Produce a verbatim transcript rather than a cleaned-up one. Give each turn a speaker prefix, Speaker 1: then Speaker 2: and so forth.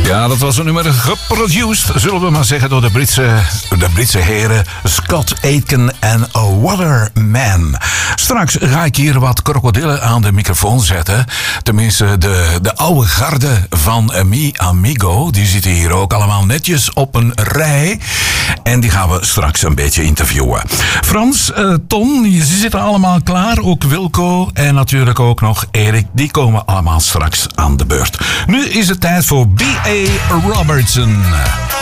Speaker 1: Ja, dat was een nummer geproduced, zullen we maar zeggen, door de Britse, de Britse heren Scott Aitken en Waterman. Straks ga ik hier wat krokodillen aan de microfoon zetten. Tenminste, de, de oude garde van Mi Amigo. Die zitten hier ook allemaal netjes op een rij. En die gaan we straks een beetje interviewen. Frans, uh, Ton, ze zitten allemaal klaar. Ook Wilco en natuurlijk ook nog Erik. Die komen allemaal straks aan de beurt. Nu is het tijd voor B A Robertson.